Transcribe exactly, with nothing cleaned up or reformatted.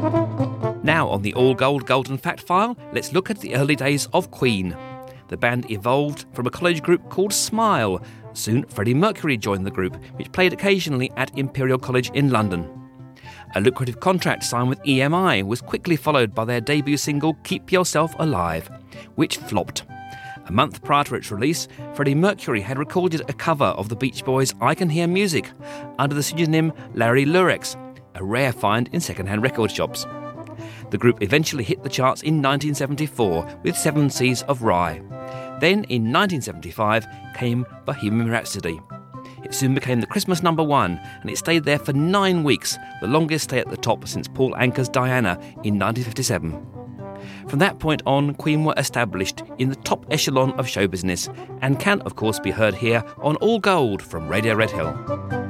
Now on the All Gold Golden Fact File, let's look at the early days of Queen. The band evolved from a college group called Smile. Soon, Freddie Mercury joined the group, which played occasionally at Imperial College in London. A lucrative contract signed with E M I was quickly followed by their debut single Keep Yourself Alive, which flopped. A month prior to its release, Freddie Mercury had recorded a cover of the Beach Boys' I Can Hear Music under the pseudonym Larry Lurex, a rare find in second-hand record shops. The group eventually hit the charts in nineteen seventy-four with Seven Seas of Rhye. Then, in nineteen seventy-five, came Bohemian Rhapsody. It soon became the Christmas number one, and it stayed there for nine weeks, the longest stay at the top since Paul Anka's Diana in nineteen fifty-seven. From that point on, Queen were established in the top echelon of show business, and can, of course, be heard here on All Gold from Radio Red Hill.